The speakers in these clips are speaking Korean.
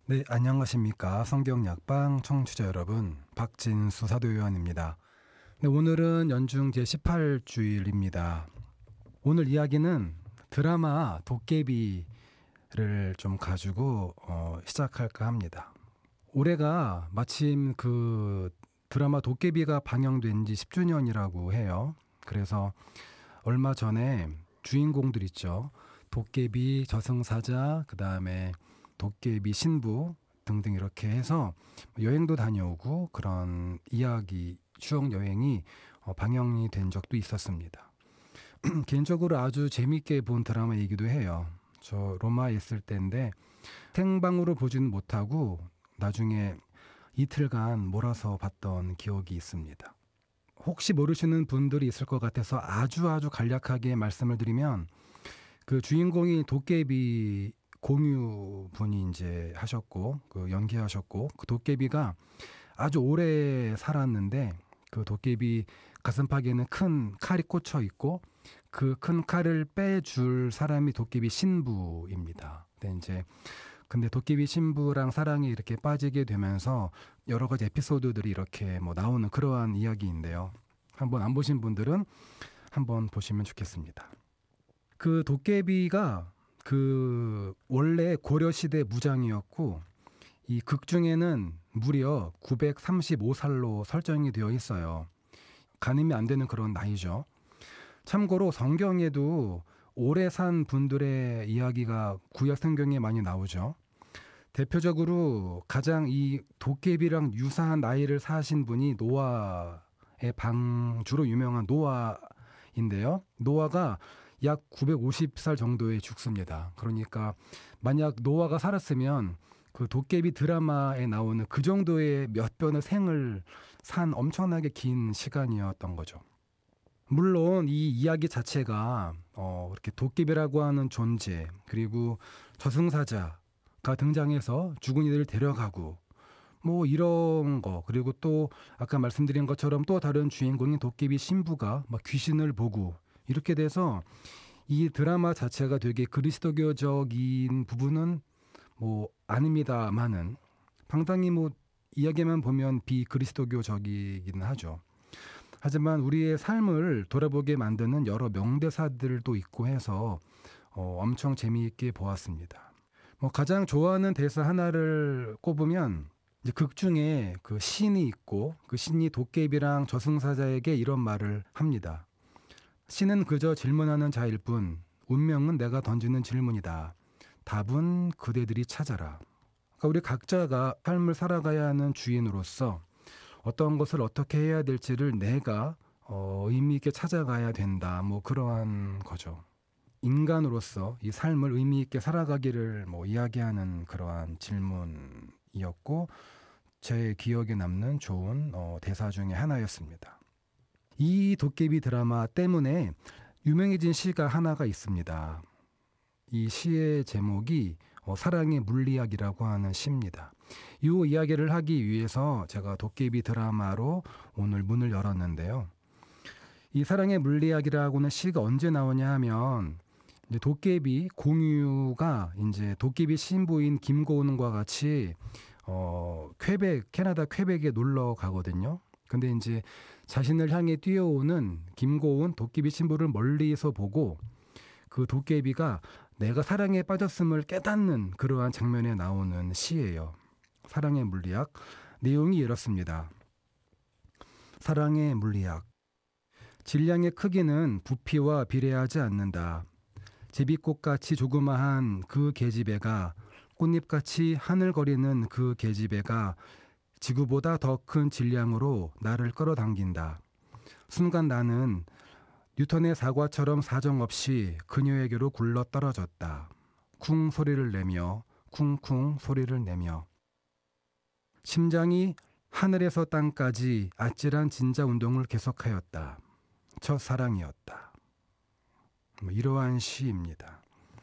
네, 안녕하십니까. 성경약방 청취자 여러분, 박진수 사도요한입니다. 네, 오늘은 연중 제18주일입니다. 오늘 이야기는 드라마 도깨비를 좀 가지고 시작할까 합니다. 올해가 마침 그 드라마 도깨비가 방영된 지 10주년이라고 해요. 그래서 얼마 전에 주인공들 있죠. 도깨비, 저승사자, 그 다음에 도깨비 신부 등등 이렇게 해서 여행도 다녀오고 그런 이야기, 추억 여행이 방영이 된 적도 있었습니다. 개인적으로 아주 재밌게 본 드라마이기도 해요. 저 로마에 있을 때인데 생방으로 보지는 못하고 나중에 이틀간 몰아서 봤던 기억이 있습니다. 혹시 모르시는 분들이 있을 것 같아서 아주 간략하게 말씀을 드리면 그 주인공이 도깨비 공유 분이 이제 하셨고 그 연기하셨고 그 도깨비가 아주 오래 살았는데 그 도깨비 가슴팍에는 큰 칼이 꽂혀 있고 그 큰 칼을 빼줄 사람이 도깨비 신부입니다. 근데 도깨비 신부랑 사랑이 이렇게 빠지게 되면서 여러 가지 에피소드들이 이렇게 뭐 나오는 그러한 이야기인데요. 한번 안 보신 분들은 한번 보시면 좋겠습니다. 그 도깨비가 그 원래 고려시대 무장이었고 이 극 중에는 무려 935살로 설정이 되어 있어요. 가늠이 안 되는 그런 나이죠. 참고로 성경에도 오래 산 분들의 이야기가 구약 성경에 많이 나오죠. 대표적으로 가장 이 도깨비랑 유사한 나이를 사신 분이 노아의 방주로 유명한 노아인데요. 노아가 약 950살 정도에 죽습니다. 그러니까 만약 노아가 살았으면 그 도깨비 드라마에 나오는 그 정도의 몇 변의 생을 산 엄청나게 긴 시간이었던 거죠. 물론 이 이야기 자체가 이렇게 도깨비라고 하는 존재 그리고 저승사자가 등장해서 죽은 이들을 데려가고 뭐 이런 거 그리고 또 아까 말씀드린 것처럼 또 다른 주인공인 도깨비 신부가 막 귀신을 보고 이렇게 돼서 이 드라마 자체가 되게 그리스도교적인 부분은 뭐 아닙니다만은 상당히 뭐 이야기만 보면 비그리스도교적이긴 하죠. 하지만 우리의 삶을 돌아보게 만드는 여러 명대사들도 있고 해서 엄청 재미있게 보았습니다. 뭐 가장 좋아하는 대사 하나를 꼽으면 이제 극 중에 그 신이 있고 그 신이 도깨비랑 저승사자에게 이런 말을 합니다. 신은 그저 질문하는 자일 뿐 운명은 내가 던지는 질문이다. 답은 그대들이 찾아라. 그러니까 우리 각자가 삶을 살아가야 하는 주인으로서 어떤 것을 어떻게 해야 될지를 내가 의미 있게 찾아가야 된다. 뭐 그러한 거죠. 인간으로서 이 삶을 의미 있게 살아가기를 뭐 이야기하는 그러한 질문이었고 제 기억에 남는 좋은 대사 중에 하나였습니다. 이 도깨비 드라마 때문에 유명해진 시가 하나가 있습니다. 이 시의 제목이 사랑의 물리학이라고 하는 시입니다. 이 이야기를 하기 위해서 제가 도깨비 드라마로 오늘 문을 열었는데요. 이 사랑의 물리학이라고는 시가 언제 나오냐 하면 이제 도깨비 공유가 이제 도깨비 신부인 김고은과 같이 캐나다 퀘벡에 놀러 가거든요. 근데 이제 자신을 향해 뛰어오는 김고은 도깨비 신부를 멀리서 보고 그 도깨비가 내가 사랑에 빠졌음을 깨닫는 그러한 장면에 나오는 시예요. 사랑의 물리학. 내용이 이렇습니다. 사랑의 물리학. 질량의 크기는 부피와 비례하지 않는다. 제비꽃같이 조그마한 그 계집애가 꽃잎같이 하늘거리는 그 계집애가 지구보다 더 큰 질량으로 나를 끌어당긴다. 순간 나는 뉴턴의 사과처럼 사정없이 그녀에게로 굴러 떨어졌다. 쿵 소리를 내며 쿵쿵 소리를 내며 심장이 하늘에서 땅까지 아찔한 진자 운동을 계속하였다. 첫사랑이었다. 뭐 이러한 시입니다.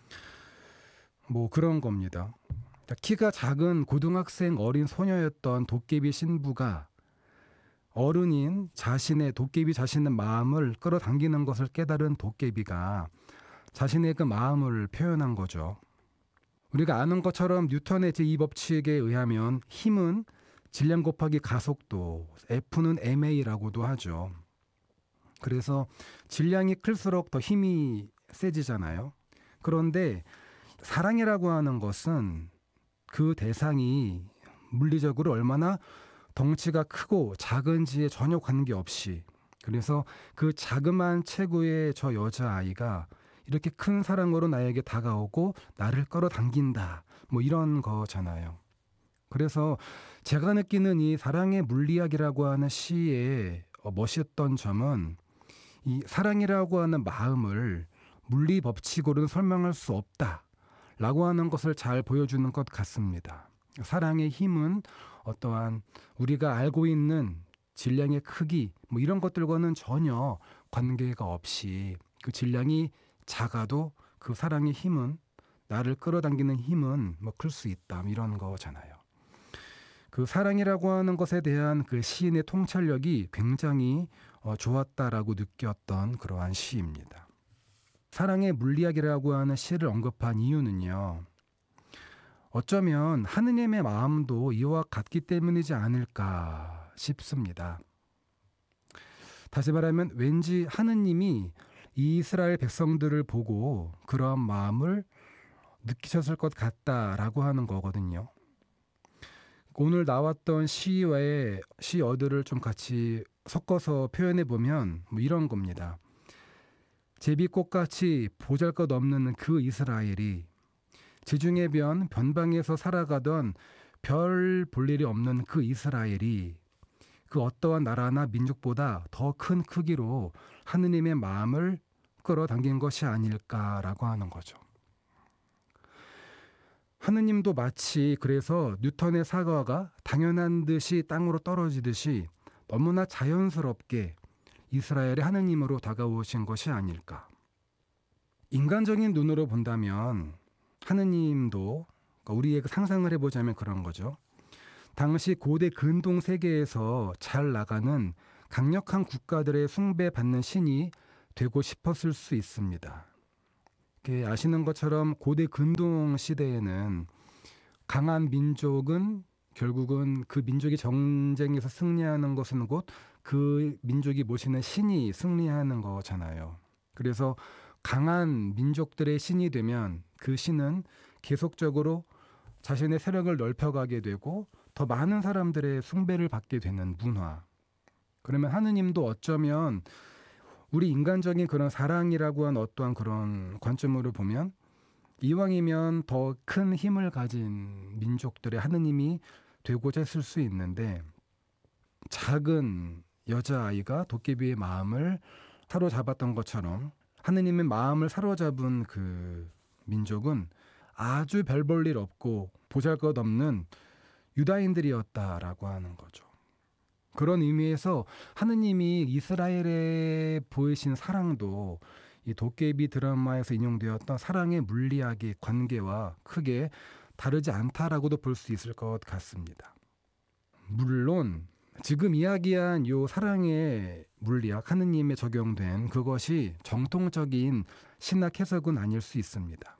뭐 그런 겁니다. 키가 작은 고등학생 어린 소녀였던 도깨비 신부가 어른인 자신의 도깨비 자신의 마음을 끌어당기는 것을 깨달은 도깨비가 자신의 그 마음을 표현한 거죠. 우리가 아는 것처럼 뉴턴의 제2법칙에 의하면 힘은 질량 곱하기 가속도, F는 ma라고도 하죠. 그래서 질량이 클수록 더 힘이 세지잖아요. 그런데 사랑이라고 하는 것은 그 대상이 물리적으로 얼마나 덩치가 크고 작은지에 전혀 관계없이, 그래서 그 자그마한 체구의 저 여자아이가 이렇게 큰 사랑으로 나에게 다가오고 나를 끌어당긴다, 뭐 이런 거잖아요. 그래서 제가 느끼는 이 사랑의 물리학이라고 하는 시의 멋있던 점은 이 사랑이라고 하는 마음을 물리 법칙으로는 설명할 수 없다라고 하는 것을 잘 보여주는 것 같습니다. 사랑의 힘은 어떠한 우리가 알고 있는 질량의 크기 뭐 이런 것들과는 전혀 관계가 없이 그 질량이 작아도 그 사랑의 힘은, 나를 끌어당기는 힘은 뭐 클 수 있다, 이런 거잖아요. 그 사랑이라고 하는 것에 대한 그 시인의 통찰력이 굉장히 좋았다라고 느꼈던 그러한 시입니다. 사랑의 물리학이라고 하는 시를 언급한 이유는요, 어쩌면 하느님의 마음도 이와 같기 때문이지 않을까 싶습니다. 다시 말하면 왠지 하느님이 이스라엘 백성들을 보고 그러한 마음을 느끼셨을 것 같다라고 하는 거거든요. 오늘 나왔던 시와의 시어들을 좀 같이 섞어서 표현해 보면 뭐 이런 겁니다. 제비꽃같이 보잘것없는 그 이스라엘이, 지중해 변방에서 살아가던 별 볼 일이 없는 그 이스라엘이 그 어떠한 나라나 민족보다 더 큰 크기로 하느님의 마음을 끌어당긴 것이 아닐까라고 하는 거죠. 하느님도 마치 그래서 뉴턴의 사과가 당연한 듯이 땅으로 떨어지듯이 너무나 자연스럽게 이스라엘의 하느님으로 다가오신 것이 아닐까. 인간적인 눈으로 본다면 하느님도, 그러니까 우리의 상상을 해보자면 그런 거죠. 당시 고대 근동 세계에서 잘 나가는 강력한 국가들의 숭배받는 신이 되고 싶었을 수 있습니다. 아시는 것처럼 고대 근동 시대에는 강한 민족은 결국은 그 민족이 전쟁에서 승리하는 것은 곧 그 민족이 모시는 신이 승리하는 거잖아요. 그래서 강한 민족들의 신이 되면 그 신은 계속적으로 자신의 세력을 넓혀가게 되고 더 많은 사람들의 숭배를 받게 되는 문화. 그러면 하느님도 어쩌면 우리 인간적인 그런 사랑이라고 한 어떠한 그런 관점으로 보면 이왕이면 더 큰 힘을 가진 민족들의 하느님이 되고자 했을 수 있는데, 작은 여자아이가 도깨비의 마음을 사로잡았던 것처럼 하느님의 마음을 사로잡은 그 민족은 아주 별 볼 일 없고 보잘것없는 유다인들이었다라고 하는 거죠. 그런 의미에서 하느님이 이스라엘에 보이신 사랑도 이 도깨비 드라마에서 인용되었던 사랑의 물리학의 관계와 크게 다르지 않다라고도 볼 수 있을 것 같습니다. 물론 지금 이야기한 요 사랑의 물리학, 하느님에 적용된 그것이 정통적인 신학 해석은 아닐 수 있습니다.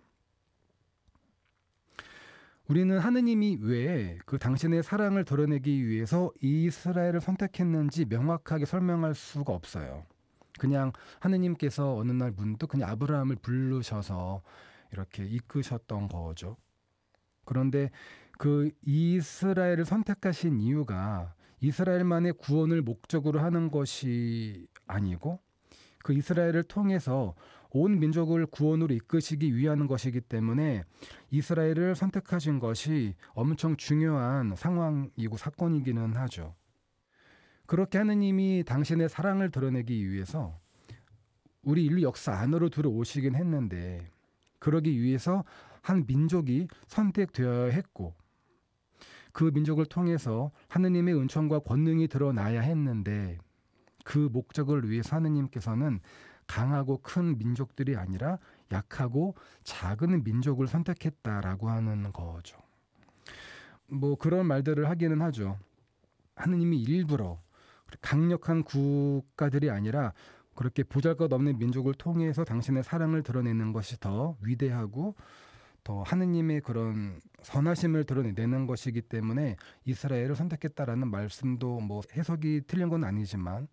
우리는 하느님이 왜 그 당신의 사랑을 드러내기 위해서 이스라엘을 선택했는지 명확하게 설명할 수가 없어요. 그냥 하느님께서 어느 날 문득 그냥 아브라함을 부르셔서 이렇게 이끄셨던 거죠. 그런데 그 이스라엘을 선택하신 이유가 이스라엘만의 구원을 목적으로 하는 것이 아니고 그 이스라엘을 통해서 온 민족을 구원으로 이끄시기 위한 것이기 때문에 이스라엘을 선택하신 것이 엄청 중요한 상황이고 사건이기는 하죠. 그렇게 하느님이 당신의 사랑을 드러내기 위해서 우리 인류 역사 안으로 들어오시긴 했는데, 그러기 위해서 한 민족이 선택되어야 했고, 그 민족을 통해서 하느님의 은총과 권능이 드러나야 했는데, 그 목적을 위해서 하느님께서는 강하고 큰 민족들이 아니라 약하고 작은 민족을 선택했다라고 하는 거죠. 뭐 그런 말들을 하기는 하죠. 하느님이 일부러 강력한 국가들이 아니라 그렇게 보잘것없는 민족을 통해서 당신의 사랑을 드러내는 것이 더 위대하고 더 하느님의 그런 선하심을 드러내는 것이기 때문에 이스라엘을 선택했다라는 말씀도 뭐 해석이 틀린 건 아니지만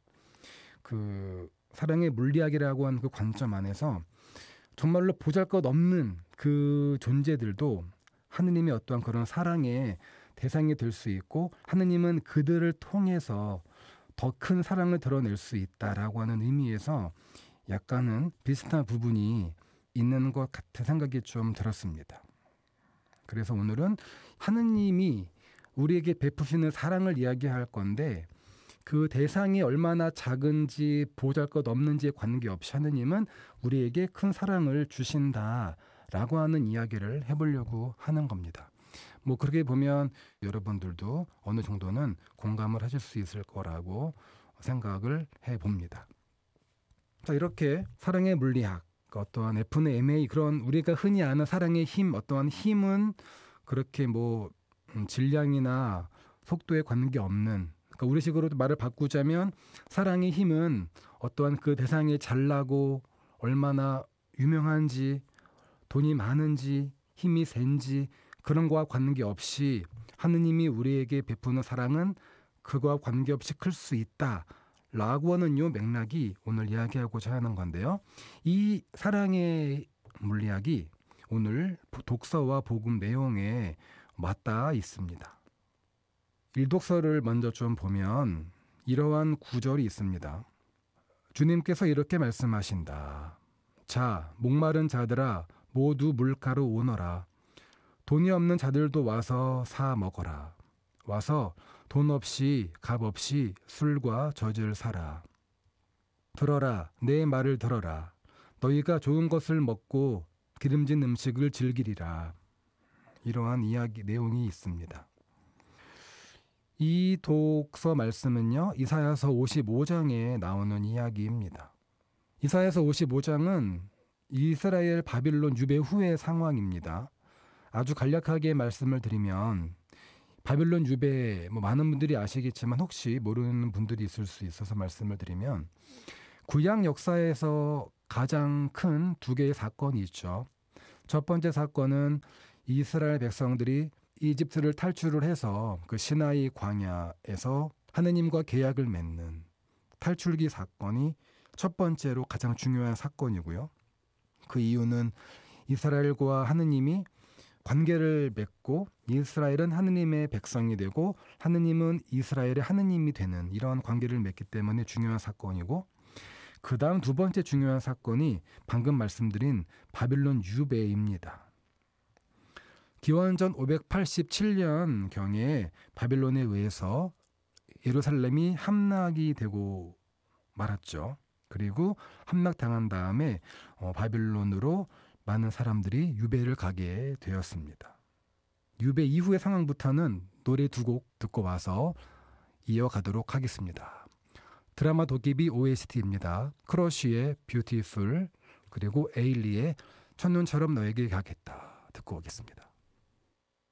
그 사랑의 물리학이라고 하는 그 관점 안에서 정말로 보잘것없는 그 존재들도 하느님의 어떠한 그런 사랑의 대상이 될 수 있고 하느님은 그들을 통해서 더 큰 사랑을 드러낼 수 있다라고 하는 의미에서 약간은 비슷한 부분이 있는 것 같은 생각이 좀 들었습니다. 그래서 오늘은 하느님이 우리에게 베푸시는 사랑을 이야기할 건데 그 대상이 얼마나 작은지 보잘것없는지에 관계없이 하느님은 우리에게 큰 사랑을 주신다라고 하는 이야기를 해보려고 하는 겁니다. 뭐 그렇게 보면 여러분들도 어느 정도는 공감을 하실 수 있을 거라고 생각을 해봅니다. 자, 이렇게 사랑의 물리학, 어떠한 F는 MA 그런 우리가 흔히 아는 사랑의 힘, 어떠한 힘은 그렇게 뭐 질량이나 속도에 관계없는, 그러니까 우리식으로 말을 바꾸자면 사랑의 힘은 어떠한 그 대상이 잘나고 얼마나 유명한지 돈이 많은지 힘이 센지 그런 거와 관계없이 하느님이 우리에게 베푸는 사랑은 그거와 관계없이 클 수 있다 라고 하는 요 맥락이 오늘 이야기하고자 하는 건데요. 이 사랑의 물리학이 오늘 독서와 복음 내용에 맞닿아 있습니다. 일독서를 먼저 좀 보면 이러한 구절이 있습니다. 주님께서 이렇게 말씀하신다. 자, 목마른 자들아 모두 물가로 오너라. 돈이 없는 자들도 와서 사 먹어라. 와서 돈 없이 값 없이 술과 젖을 사라. 들어라, 내 말을 들어라. 너희가 좋은 것을 먹고 기름진 음식을 즐기리라. 이러한 이야기 내용이 있습니다. 이 독서 말씀은요, 이사야서 55장에 나오는 이야기입니다. 이사야서 55장은 이스라엘 바빌론 유배 후의 상황입니다. 아주 간략하게 말씀을 드리면 바빌론 유배, 뭐 많은 분들이 아시겠지만 혹시 모르는 분들이 있을 수 있어서 말씀을 드리면 구약 역사에서 가장 큰 두 개의 사건이 있죠. 첫 번째 사건은 이스라엘 백성들이 이집트를 탈출을 해서 그 시나이 광야에서 하느님과 계약을 맺는 탈출기 사건이 첫 번째로 가장 중요한 사건이고요. 그 이유는 이스라엘과 하느님이 관계를 맺고 이스라엘은 하느님의 백성이 되고 하느님은 이스라엘의 하느님이 되는 이러한 관계를 맺기 때문에 중요한 사건이고, 그 다음 두 번째 중요한 사건이 방금 말씀드린 바빌론 유배입니다. 기원전 587년경에 바빌론에 의해서 예루살렘이 함락이 되고 말았죠. 그리고 함락당한 다음에 바빌론으로 많은 사람들이 유배를 가게 되었습니다. 유배 이후의 상황부터는 노래 두 곡 듣고 와서 이어가도록 하겠습니다. 드라마 도깨비 OST입니다. 크러쉬의 뷰티풀, 그리고 에일리의 첫눈처럼 너에게 가겠다 듣고 오겠습니다.